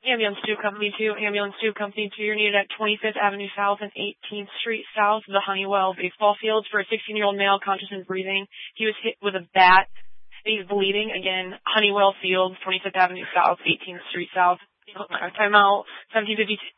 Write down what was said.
Ambulance 2 Company 2, Ambulance 2 Company 2, you're needed at 25th Avenue South and 18th Street South of the Honeywell baseball fields for a 16-year-old male conscious and breathing. He was hit with a bat. He's bleeding. Again, Honeywell Fields, 25th Avenue South, 18th Street South. Timeout, 17:52.